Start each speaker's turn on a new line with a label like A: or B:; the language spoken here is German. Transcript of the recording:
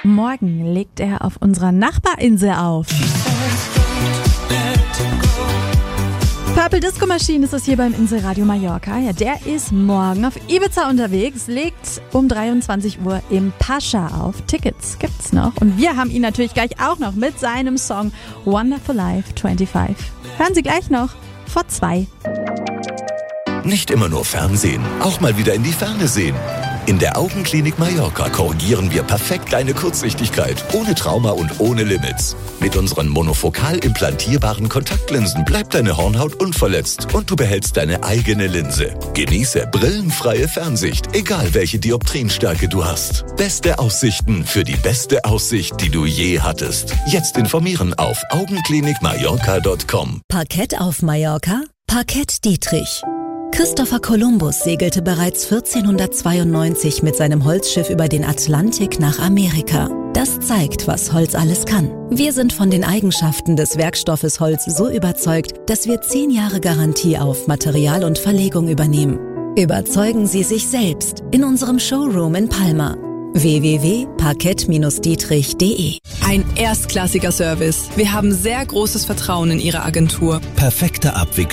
A: Morgen legt er auf unserer Nachbarinsel auf. Purple Disco Machine ist das hier beim Inselradio Mallorca. Ja, der ist morgen auf Ibiza unterwegs, legt um 23 Uhr im Pascha auf. Tickets gibt's noch. Und wir haben ihn natürlich gleich auch noch mit seinem Song Wonderful Life 25. Hören Sie gleich noch vor 2.
B: Nicht immer nur Fernsehen, auch mal wieder in die Ferne sehen. In der Augenklinik Mallorca korrigieren wir perfekt deine Kurzsichtigkeit, ohne Trauma und ohne Limits. Mit unseren monofokal implantierbaren Kontaktlinsen bleibt deine Hornhaut unverletzt und du behältst deine eigene Linse. Genieße brillenfreie Fernsicht, egal welche Dioptrienstärke du hast. Beste Aussichten für die beste Aussicht, die du je hattest. Jetzt informieren auf augenklinikmallorca.com.
C: Parkett auf Mallorca? Parkett Dietrich. Christopher Columbus segelte bereits 1492 mit seinem Holzschiff über den Atlantik nach Amerika. Das zeigt, was Holz alles kann. Wir sind von den Eigenschaften des Werkstoffes Holz so überzeugt, dass wir 10 Jahre Garantie auf Material und Verlegung übernehmen. Überzeugen Sie sich selbst in unserem Showroom in Palma. www.parkett-dietrich.de.
D: Ein erstklassiger Service. Wir haben sehr großes Vertrauen in Ihre Agentur.
B: Perfekte Abwicklung